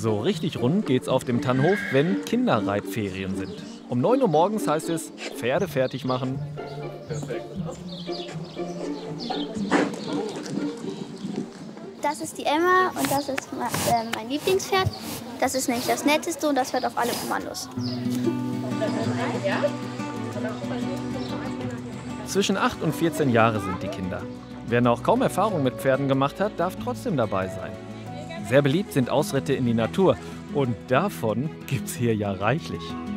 So richtig rund geht's auf dem Tannhof, wenn Kinderreitferien sind. Um 9 Uhr morgens heißt es Pferde fertig machen. Das ist die Emma und das ist mein Lieblingspferd. Das ist nämlich das Netteste und das hört auf alle Kommandos. Zwischen 8 und 14 Jahre sind die Kinder. Wer noch kaum Erfahrung mit Pferden gemacht hat, darf trotzdem dabei sein. Sehr beliebt sind Ausritte in die Natur und davon gibt's hier ja reichlich.